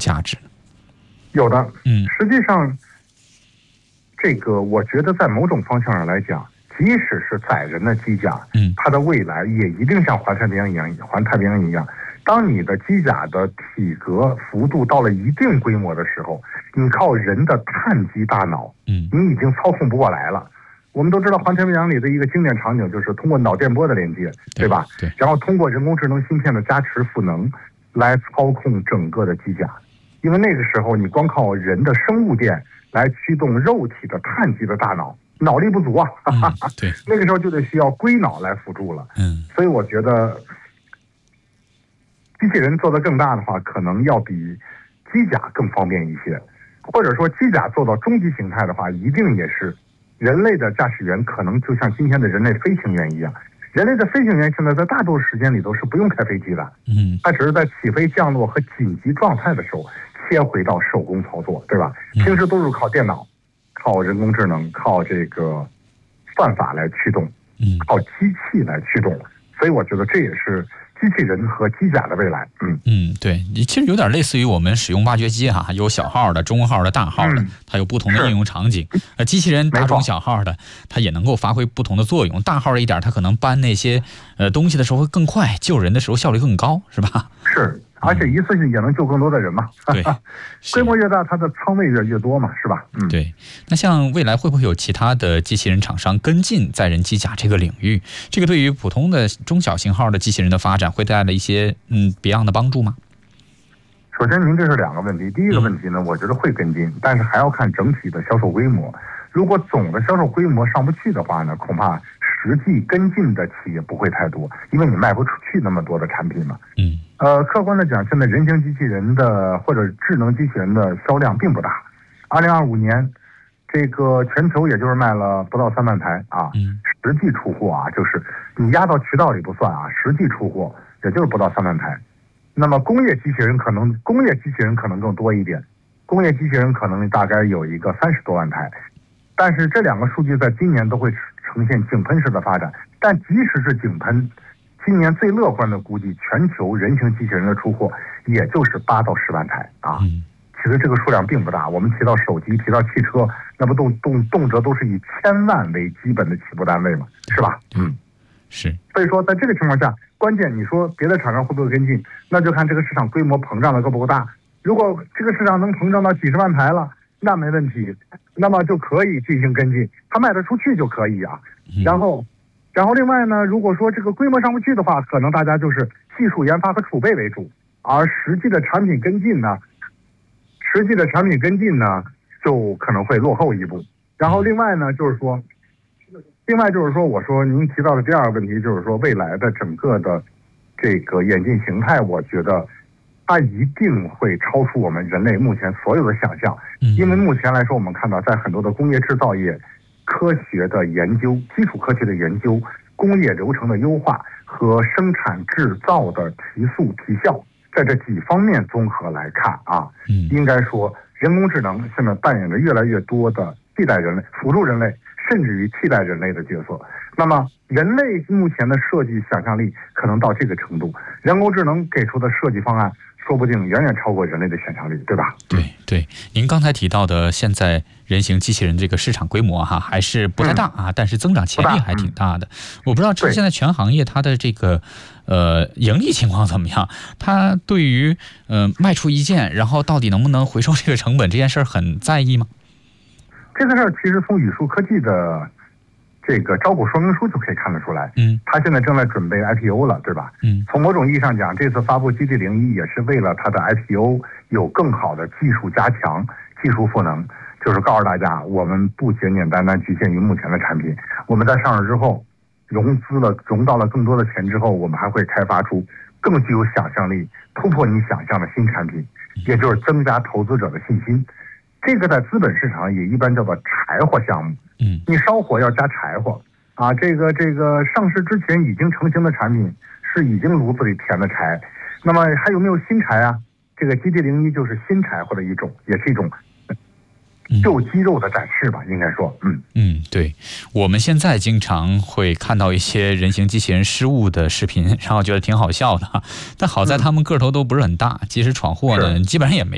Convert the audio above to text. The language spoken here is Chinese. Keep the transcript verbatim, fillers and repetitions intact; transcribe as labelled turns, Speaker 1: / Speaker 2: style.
Speaker 1: 价值？
Speaker 2: 有的，
Speaker 1: 嗯，
Speaker 2: 实际上，这个我觉得在某种方向上来讲，即使是载人的机甲，
Speaker 1: 嗯，
Speaker 2: 它的未来也一定像环太平洋一样，环太平洋一样。当你的机甲的体格幅度到了一定规模的时候，你靠人的碳基大脑，
Speaker 1: 嗯，
Speaker 2: 你已经操控不过来了。我们都知道环太平洋里的一个经典场景就是通过脑电波的连接，对吧？
Speaker 1: 对，
Speaker 2: 然后通过人工智能芯片的加持赋能来操控整个的机甲。因为那个时候你光靠人的生物电来驱动肉体的碳基的大脑，脑力不足啊。
Speaker 1: 嗯、对，
Speaker 2: 那个时候就得需要硅脑来辅助了。
Speaker 1: 嗯，
Speaker 2: 所以我觉得机器人做得更大的话，可能要比机甲更方便一些，或者说机甲做到终极形态的话，一定也是人类的驾驶员可能就像今天的人类飞行员一样。人类的飞行员现在在大多数时间里都是不用开飞机的，
Speaker 1: 嗯，
Speaker 2: 他只是在起飞、降落和紧急状态的时候切回到手工操作，对吧？平时都是靠电脑、靠人工智能、靠这个算法来驱动，
Speaker 1: 嗯，
Speaker 2: 靠机器来驱动。所以我觉得这也是机器人和机甲的未来。嗯
Speaker 1: 嗯，对，其实有点类似于我们使用挖掘机哈，有小号的、中号的、大号的，
Speaker 2: 嗯、
Speaker 1: 它有不同的应用场景。呃，机器人大中小号的，它也能够发挥不同的作用。大号一点，它可能搬那些呃东西的时候会更快，救人的时候效率更高，是吧？
Speaker 2: 是。而且一次性也能救更多的人嘛。
Speaker 1: 对，
Speaker 2: 规模越大，它的仓位越越多嘛，是吧？嗯，
Speaker 1: 对。那像未来会不会有其他的机器人厂商跟进载人机甲这个领域？这个对于普通的中小型号的机器人的发展会带来一些嗯别样的帮助吗？
Speaker 2: 首先，您这是两个问题。第一个问题呢，我觉得会跟进，但是还要看整体的销售规模。如果总的销售规模上不去的话呢，恐怕实际跟进的企业不会太多，因为你卖不出去那么多的产品嘛。
Speaker 1: 嗯。
Speaker 2: 呃，客观的讲，现在人形机器人的或者智能机器人的销量并不大。二零二五年，这个全球也就是卖了不到三万台啊。
Speaker 1: 嗯。
Speaker 2: 实际出货啊，就是你压到渠道里不算啊，实际出货也就是不到三万台。那么工业机器人可能工业机器人可能更多一点，工业机器人可能大概有一个三十多万台。但是这两个数据在今年都会呈现井喷式的发展。但即使是井喷，今年最乐观的估计，全球人形机器人的出货也就是八到十万台啊。
Speaker 1: 嗯，
Speaker 2: 其实这个数量并不大。我们提到手机，提到汽车，那不动动动辄都是以千万为基本的起步单位嘛，是吧？嗯，
Speaker 1: 是。
Speaker 2: 所以说，在这个情况下，关键你说别的厂商会不会跟进，那就看这个市场规模膨胀的够不够大。如果这个市场能膨胀到几十万台了，那没问题，那么就可以进行跟进，它卖得出去就可以啊。然后。然后另外呢，如果说这个规模上不去的话，可能大家就是技术研发和储备为主，而实际的产品跟进呢，实际的产品跟进呢，就可能会落后一步。然后另外呢，就是说，另外就是说，我说您提到的第二个问题，就是说未来的整个的这个演进形态，我觉得它一定会超出我们人类目前所有的想象。因为目前来说，我们看到在很多的工业制造业。科学的研究、基础科学的研究、工业流程的优化和生产制造的提速提效，在这几方面综合来看啊，
Speaker 1: 嗯，
Speaker 2: 应该说人工智能现在扮演着越来越多的替代人类、辅助人类，甚至于替代人类的角色。那么，人类目前的设计想象力可能到这个程度，人工智能给出的设计方案，说不定远远超过人类的想象力，对吧？
Speaker 1: 对对，您刚才提到的现在人形机器人这个市场规模哈还是不太大啊，嗯、但是增长潜力还挺大的。嗯、我不知道这现在全行业它的这个呃盈利情况怎么样？它对于呃卖出一件，然后到底能不能回收这个成本这件事儿很在意吗？
Speaker 2: 这个事儿其实从宇树科技的这个招股说明书就可以看得出来，嗯，他现在正在准备 I P O 了，对吧？嗯，从某种意义上讲，这次发布 G T 零一也是为了它的 I P O 有更好的技术加强、技术赋能，就是告诉大家，我们不简简单单局限于目前的产品，我们在上市之后融资了，融到了更多的钱之后，我们还会开发出更具有想象力、突破你想象的新产品，也就是增加投资者的信心。这个在资本市场也一般叫做柴火项目。嗯，你烧火要加柴火啊。这个这个上市之前已经成型的产品是已经炉子里填的柴，那么还有没有新柴啊？这个 G T 零一就是新柴火的一种，也是一种旧肌肉的展示吧，应该说，嗯
Speaker 1: 嗯，对，我们现在经常会看到一些人形机器人失误的视频，然后觉得挺好笑的，但好在他们个头都不是很大，即使闯祸呢，基本上也没。